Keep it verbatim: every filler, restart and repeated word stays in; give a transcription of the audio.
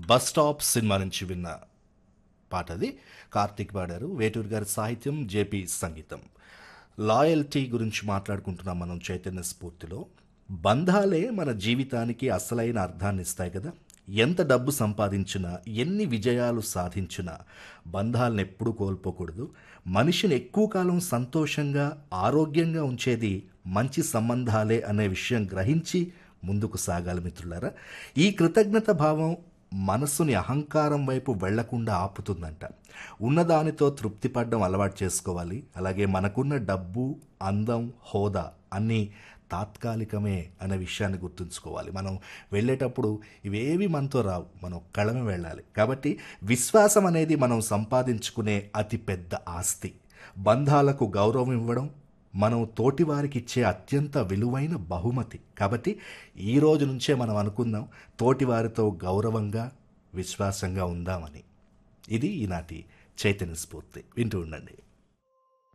Bus stop cinema నుంచి విన్న పాట అది. కార్తీక్ పాడారు. వేటూరు గారి సాహిత్యం, జేపీ సంగీతం. లాయల్టీ గురించి మాట్లాడుకుంటున్నాం మనం చైతన్య స్ఫూర్తిలో. బంధాలే మన జీవితానికి అసలైన అర్థాన్ని ఇస్తాయి కదా. ఎంత డబ్బు సంపాదించినా, ఎన్ని విజయాలు సాధించినా బంధాలను ఎప్పుడూ కోల్పోకూడదు. మనిషిని ఎక్కువ కాలం సంతోషంగా, ఆరోగ్యంగా ఉంచేది మంచి సంబంధాలే అనే విషయం గ్రహించి ముందుకు సాగాలి మిత్రులారా. ఈ కృతజ్ఞత భావం మనస్సుని అహంకారం వైపు వెళ్లకుండా ఆపుతుందంట. ఉన్నదానితో తృప్తి పడడం అలవాటు చేసుకోవాలి. అలాగే మనకున్న డబ్బు, అందం, హోదా అన్నీ తాత్కాలికమే అనే విషయాన్ని గుర్తుంచుకోవాలి. మనం వెళ్ళేటప్పుడు ఇవేవి మనతో రావు, మనం ఒక్కళ్ళమే వెళ్ళాలి. కాబట్టి విశ్వాసం అనేది మనం సంపాదించుకునే అతి పెద్ద ఆస్తి. బంధాలకు గౌరవం ఇవ్వడం మనం తోటివారికి ఇచ్చే అత్యంత విలువైన బహుమతి. కాబట్టి ఈ రోజు నుంచే మనం అనుకుందాం, తోటివారితో గౌరవంగా, విశ్వాసంగా ఉందామని. ఇది ఈనాటి చైతన్య స్ఫూర్తి. వింటూ ఉండండి.